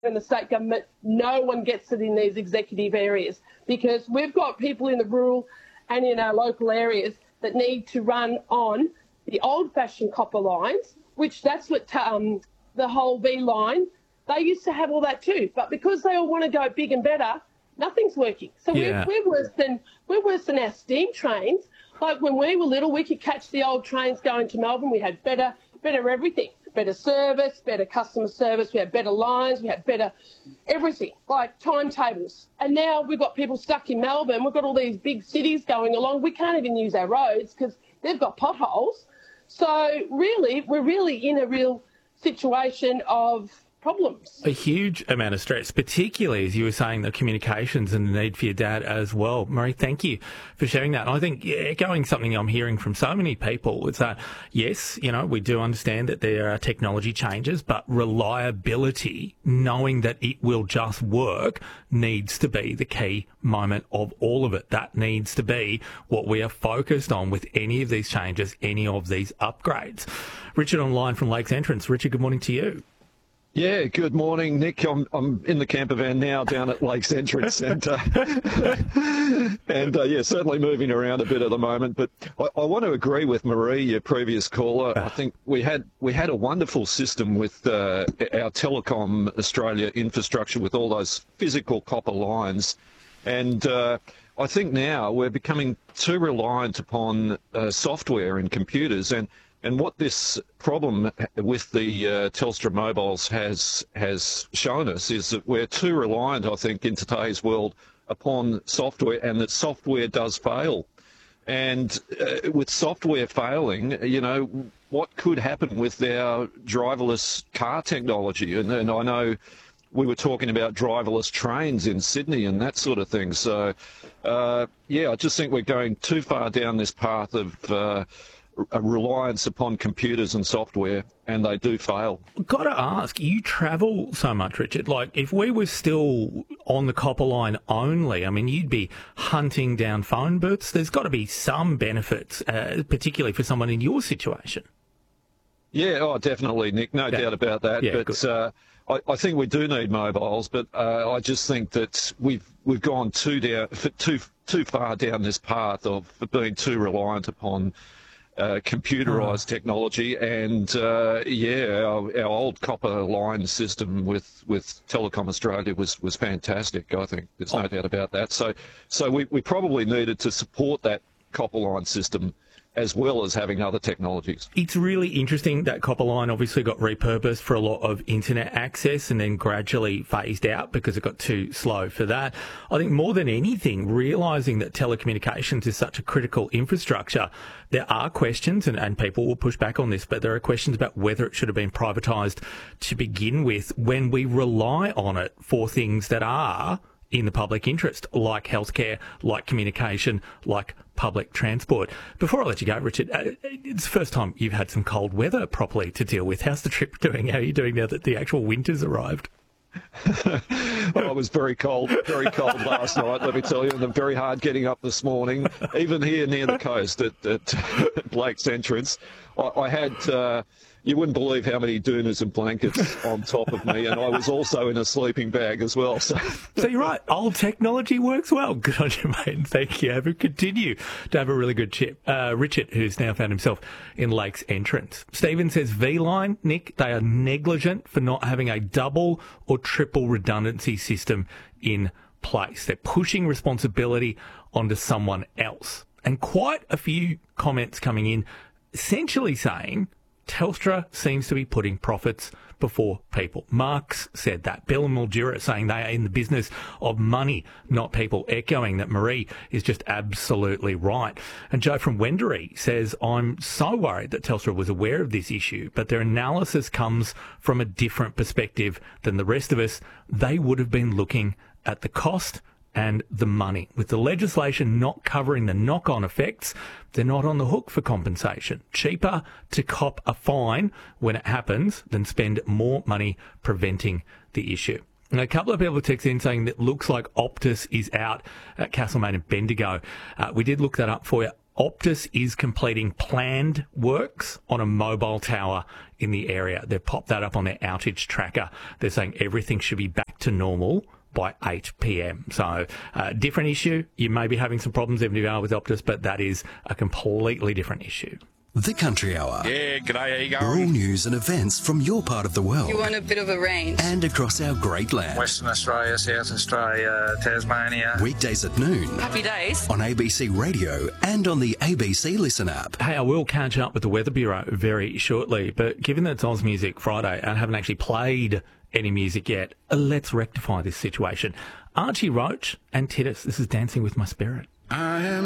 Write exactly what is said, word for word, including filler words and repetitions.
and the state government, no one gets it in these executive areas, because we've got people in the rural and in our local areas that need to run on the old-fashioned copper lines, which that's what um, the whole V line, they used to have all that too. But because they all want to go big and better, nothing's working. So yeah. we're, we're worse than we're worse than our steam trains. Like when we were little, we could catch the old trains going to Melbourne. We had better, better everything. Better service, better customer service, we had better lines, we had better everything, like timetables. And now we've got people stuck in Melbourne, we've got all these big cities going along, we can't even use our roads because they've got potholes. So really, we're really in a real situation of problems. A huge amount of stress, particularly, as you were saying, the communications and the need for your dad as well. Marie, thank you for sharing that. And I think echoing something I'm hearing from so many people is that, yes, you know, we do understand that there are technology changes, but reliability, knowing that it will just work, needs to be the key moment of all of it. That needs to be what we are focused on with any of these changes, any of these upgrades. Richard online from Lakes Entrance. Richard, good morning to you. Yeah, good morning, Nick. I'm I'm in the camper van now down at Lakes Entrance, and uh, and uh, yeah, certainly moving around a bit at the moment. But I, I want to agree with Marie, your previous caller. I think we had we had a wonderful system with uh, our Telecom Australia infrastructure with all those physical copper lines, and uh, I think now we're becoming too reliant upon uh, software and computers. And And what this problem with the uh, Telstra mobiles has has shown us is that we're too reliant, I think, in today's world upon software, and that software does fail. And uh, with software failing, you know, what could happen with our driverless car technology? And, and I know we were talking about driverless trains in Sydney and that sort of thing. So, uh, yeah, I just think we're going too far down this path of Uh, a reliance upon computers and software, and they do fail. Got to ask, you travel so much, Richard. Like, if we were still on the copper line only, I mean, you'd be hunting down phone booths. There's got to be some benefits, uh, particularly for someone in your situation. Yeah, oh, definitely, Nick. No yeah. doubt about that. Yeah, but uh, I, I think we do need mobiles, but uh, I just think that we've we've gone too down, too too far down this path of being too reliant upon Uh, computerised oh. technology, and uh, yeah, our, our old copper line system with, with Telecom Australia was, was fantastic. I think there's no oh. doubt about that. So, so we, we probably needed to support that copper line system as well as having other technologies. It's really interesting that copper line obviously got repurposed for a lot of internet access and then gradually phased out because it got too slow for that. I think more than anything, realising that telecommunications is such a critical infrastructure, there are questions, and, and people will push back on this, but there are questions about whether it should have been privatised to begin with when we rely on it for things that are in the public interest, like healthcare, like communication, like public transport. Before I let you go, Richard, uh, it's the first time you've had some cold weather properly to deal with. How's the trip doing? How are you doing now that the actual winter's arrived? Oh, it was very cold, very cold last night, let me tell you, and very hard getting up this morning, even here near the coast at, at, at Lakes Entrance. I, I had... Uh, You wouldn't believe how many doonas and blankets on top of me, and I was also in a sleeping bag as well. So, so you're right. Old technology works well. Good on you, mate. And thank you. Have a continue to have a really good trip. Uh, Richard, who's now found himself in Lakes Entrance. Stephen says V-Line, Nick, they are negligent for not having a double or triple redundancy system in place. They're pushing responsibility onto someone else. And quite a few comments coming in essentially saying Telstra seems to be putting profits before people. Marx said that. Bill and Mildura saying they are in the business of money, not people, echoing that Marie is just absolutely right. And Joe from Wendouree says, I'm so worried that Telstra was aware of this issue, but their analysis comes from a different perspective than the rest of us. They would have been looking at the cost and the money. With the legislation not covering the knock-on effects, they're not on the hook for compensation. Cheaper to cop a fine when it happens than spend more money preventing the issue. And a couple of people text in saying that looks like Optus is out at Castlemaine and Bendigo. Uh, we did look that up for you. Optus is completing planned works on a mobile tower in the area. They've popped that up on their outage tracker. They're saying everything should be back to normal by eight p.m. So, uh, different issue. You may be having some problems even if you are with Optus, but that is a completely different issue. The Country Hour. Yeah, g'day, how you We're all going? news and events from your part of the world. You want a bit of a range. And across our great land. Western Australia, South Australia, Tasmania. Weekdays at noon. Happy days. On A B C Radio and on the A B C Listen app. Hey, I will catch up with the Weather Bureau very shortly, but given that it's Oz Music Friday and I haven't actually played any music yet, let's rectify this situation. Archie Roach and Titus, this is Dancing with My Spirit. I am